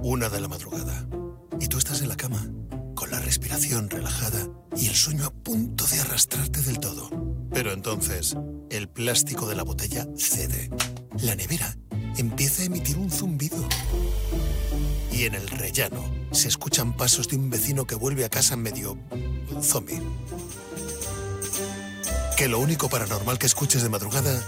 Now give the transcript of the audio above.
1 de la madrugada. Y tú estás en la cama, con la respiración relajada y el sueño a punto de arrastrarte del todo. Pero entonces, el plástico de la botella cede. La nevera empieza a emitir un zumbido. Y en el rellano se escuchan pasos de un vecino que vuelve a casa medio zombie. Que lo único paranormal que escuches de madrugada